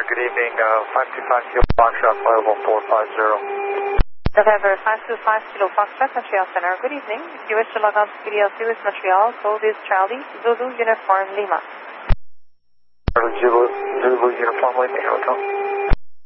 good evening. 525 Kilo Foxtrot, flight 450. November 525 Kilo Foxtrot, Montreal Center. Good evening. If you wish to log on to PDL Service Montreal, code is Charlie, Zulu Uniform Lima. Zulu Uniform Lima, Hotel.